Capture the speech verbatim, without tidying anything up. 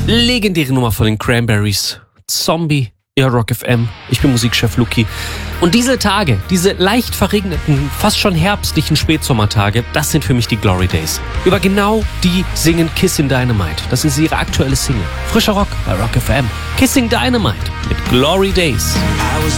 Legendäre Nummer von den Cranberries. Zombie, ja, Rock F M. Ich bin Musikchef Luki. Und diese Tage, diese leicht verregneten, fast schon herbstlichen Spätsommertage, das sind für mich die Glory Days. Über genau die singen Kissing Dynamite. Das ist ihre aktuelle Single. Frischer Rock bei Rock F M. Kissing Dynamite mit Glory Days. I was